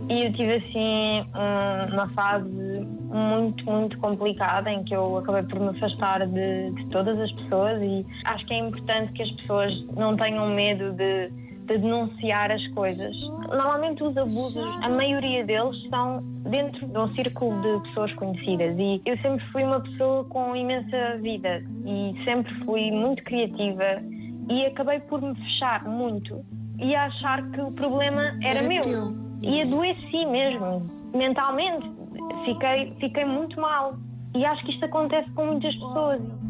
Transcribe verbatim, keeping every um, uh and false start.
E eu tive assim um- uma fase muito, muito complicada em que eu acabei por me afastar de, de todas as pessoas, e acho que é importante que as pessoas não tenham medo de, de denunciar as coisas. Normalmente os abusos, a maioria deles são dentro de um círculo de pessoas conhecidas, e eu sempre fui uma pessoa com imensa vida e sempre fui muito criativa, e acabei por me fechar muito e achar que o problema era, Era meu. teu. E adoeci mesmo, mentalmente. Fiquei, fiquei muito mal. E acho que isto acontece com muitas pessoas.